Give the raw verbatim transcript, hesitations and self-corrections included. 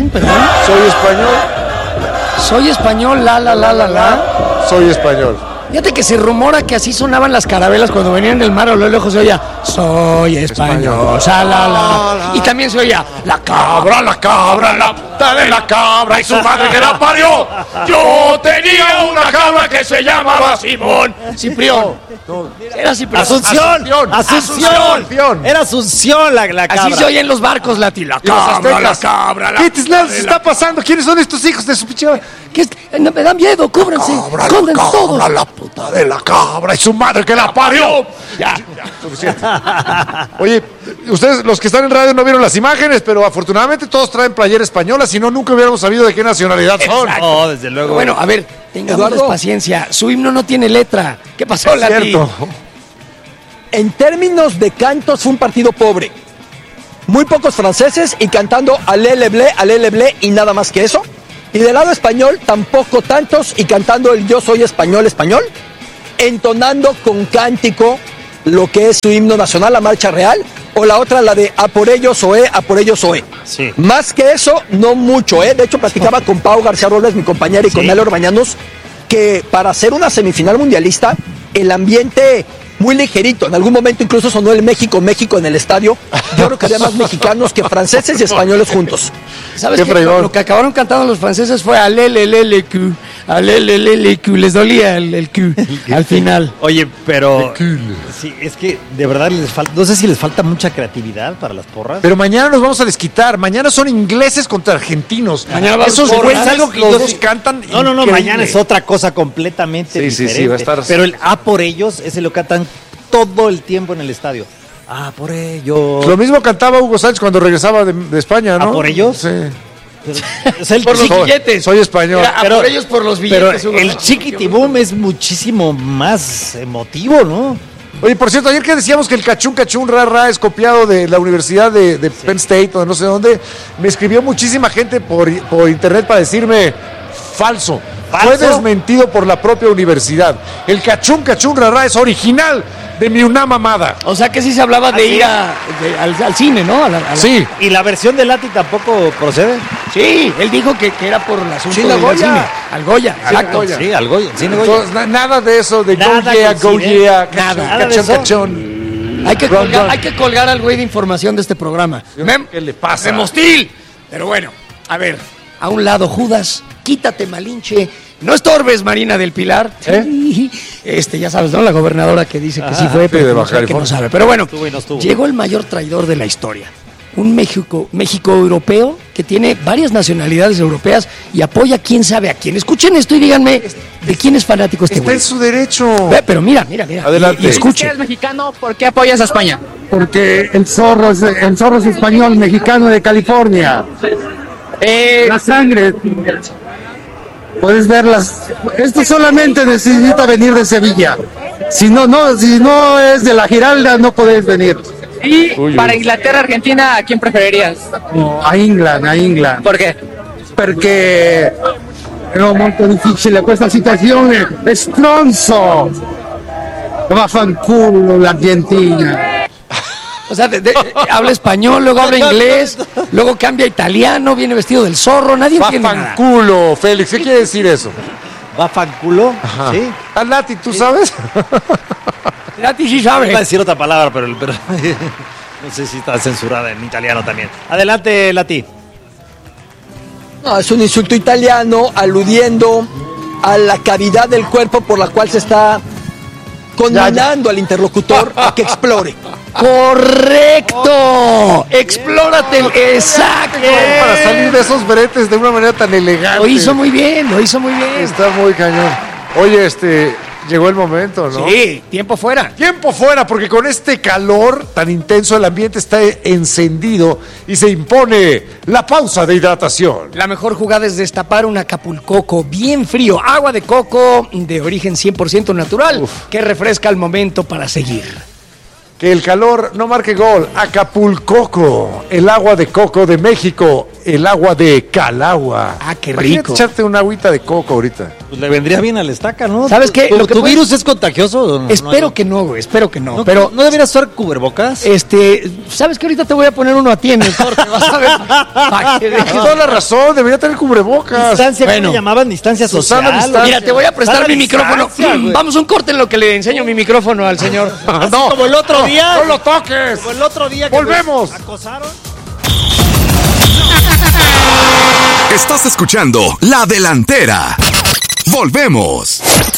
perdón, perdón. Soy español. Soy español, la, la, la, la, la. Soy español. Fíjate que se rumora que así sonaban las carabelas cuando venían del mar a lo lejos se oía soy español, sa, la, la. Y también se oía la cabra, la cabra, la puta de la cabra y su madre que la parió. Yo tenía una cabra que se llamaba Simón. Ciprión. Era Ciprión. Asunción. Asunción. Asunción. Asunción. Era Asunción la, la cabra. Así se oye en los barcos, la tila. Cabra, la cabra, la ¿Qué se está pasando? ¿Quiénes son estos hijos de su pichada? ¿Qué es? No, me da miedo, cúbranse. Esconden todos. La puta de la cabra y su madre que la parió. Ya, ya, suficiente. Oye, ustedes, los que están en radio, no vieron las imágenes, pero afortunadamente todos traen playera española, si no, nunca hubiéramos sabido de qué nacionalidad son. Exacto. Oh, desde luego. Bueno, a ver, tengamos paciencia. Su himno no tiene letra. ¿Qué pasó, es cierto. En términos de cantos, fue un partido pobre. Muy pocos franceses y cantando alé le blé, alé le blé y nada más que eso. Y del lado español, tampoco tantos y cantando el yo soy español, español, entonando con cántico lo que es su himno nacional, la marcha real, o la otra, la de a por ellos oe, a por ellos oe. Sí. Más que eso, no mucho, ¿eh? De hecho, platicaba con Pau García Robles, mi compañera, y sí. con Nélor Bañanos, que para hacer una semifinal mundialista, el ambiente muy ligerito. En algún momento incluso sonó el México, México en el estadio. Yo creo que había más mexicanos que franceses y españoles juntos. ¿Sabes qué? Lo que acabaron cantando los franceses fue alelelelecu, alelelelecu. Les dolía el, el Q al final. Oye, pero sí, es que de verdad les falta, no sé si les falta mucha creatividad para las porras. Pero mañana nos vamos a desquitar. Mañana son ingleses contra argentinos. Mañana esos güeyes algo que los dos cantan. No, no, no, increíble. Mañana es otra cosa completamente sí, diferente. Sí, sí, va a estar. Pero el A por ellos, ese lo cantan todo el tiempo en el estadio. Ah, por ellos. Lo mismo cantaba Hugo Sánchez cuando regresaba de, de España, ¿no? ¿Ah, por ellos? Sí. Pero, es el por los billetes. Soy español. Era, pero, por ellos por los billetes. Pero el Chiquitibum es muchísimo más emotivo, ¿no? Oye, por cierto, ayer que decíamos que el cachún, cachún, ra, ra es copiado de la Universidad de, de sí. Penn State o de no sé dónde, me escribió muchísima gente por, por internet para decirme falso. ¿Falso? Fue desmentido por la propia universidad. El cachún, cachún, ra, ra es original de mi una mamada. O sea que sí se hablaba de ir a, de, al, al cine, ¿no? A la, a la... Sí. ¿Y la versión de Lati tampoco procede? Sí, él dijo que, que era por el asunto sí, del Goya. cine. Al Goya, sí, exacto. Goya. Sí, al Goya. Cine Goya. Entonces, na, nada de eso, de nada go yeah, go yeah, cachón, nada, cachón, nada cachón. Hay que, colgar, hay que colgar al güey de información de este programa. Mem, ¿qué le pasa? Memostil. Pero bueno, a ver, a un lado Judas, quítate Malinche. No estorbes, Marina del Pilar. ¿Eh? Este, ya sabes, ¿no? La gobernadora que dice que ah, sí fue, pero de no, que no sabe. Pero bueno, estuvo no estuvo. Llegó el mayor traidor de la historia. Un México, México europeo que tiene varias nacionalidades europeas y apoya quién sabe a quién. Escuchen esto y díganme de quién es fanático este güey. Está en su derecho. Ve, pero mira, mira, mira. Adelante. Y, y escuche. Si eres mexicano, ¿por qué apoyas a España? Porque el zorro es, el zorro es español, mexicano de California. Eh, la sangre. Puedes verlas. Esto solamente necesita venir de Sevilla. Si no, no, si no es de la Giralda, no podéis venir. Y uy, para uy. Inglaterra, Argentina, ¿a quién preferirías? No, a England, a England. ¿Por qué? Perché è molto difficile questa situazione. È stronzo. Vaffanculo l'Argentina. O sea, de, de, habla español, luego habla inglés, luego cambia a italiano, viene vestido del zorro, nadie entiende nada. Fanculo, Félix, ¿qué quiere decir eso? ¿Va fanculo? Sí. Ah, Lati, ¿tú sabes? Lati sí sabe. Iba a decir otra palabra, pero, pero no sé si está censurada en italiano también. Adelante, Lati. No, es un insulto italiano aludiendo a la cavidad del cuerpo por la cual se está condenando al interlocutor a que explore. ¡Correcto! ¡Explórate! ¡Exacto! Para salir de esos bretes de una manera tan elegante. Lo hizo muy bien, lo hizo muy bien. Está muy cañón. Oye, este, llegó el momento, ¿no? Sí, tiempo fuera. Tiempo fuera, porque con este calor tan intenso el ambiente está encendido y se impone la pausa de hidratación. La mejor jugada es destapar un Acapulcoco bien frío, agua de coco de origen cien por ciento natural, Uf. que refresca el momento para seguir. Que el calor no marque gol. Acapulcoco, el agua de coco de México. el agua de Calagua. Ah, qué Imagínate rico. echarte una agüita de coco ahorita. Pues le vendría bien a la estaca, ¿no? ¿Sabes qué? ¿Tu, Lo que tu puede- virus es contagioso? ¿O no? Espero No, que no, güey, espero que no. no, pero, ¿no deberías usar cubrebocas? este, ¿sabes que ahorita te voy a poner uno a ti en el corte? Vas a ver. Pa' que veas. Tienes toda la razón, debería tener cubrebocas. Distancia, ¿cómo Bueno. le llamaban? Distancia social. Susana distancia. Mira, te voy a prestar Sana mi distancia, micrófono. güey. Vamos a un corte en lo que le enseño mi micrófono al señor. Así No, como el otro no, día. no lo toques. Como el otro día que Volvemos. nos acosaron. Estás escuchando La Delantera. Volvemos.